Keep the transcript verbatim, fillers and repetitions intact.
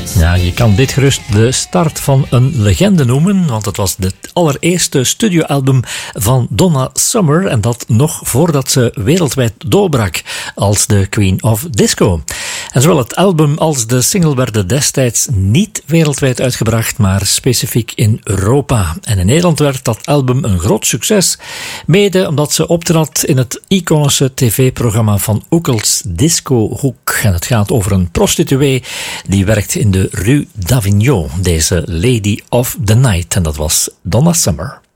Ja, je kan dit gerust de start van een legende noemen, want het was het allereerste studioalbum van Donna Summer en dat nog voordat ze wereldwijd doorbrak als de Queen of Disco. En zowel het album als de single werden destijds niet wereldwijd uitgebracht, maar specifiek in Europa. En in Nederland werd dat album een groot succes, mede omdat ze optrad in het iconische tv-programma van Oekels Disco Hoek. En het gaat over een prostituee die werkt in de Rue d'Avignon, deze Lady of the Night. En dat was Donna Summer.